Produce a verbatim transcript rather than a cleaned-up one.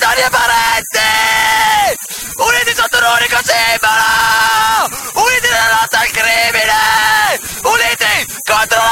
e parenti! Uniti sotto un unico simbolo! Uniti nella lotta al crimine! Uniti contro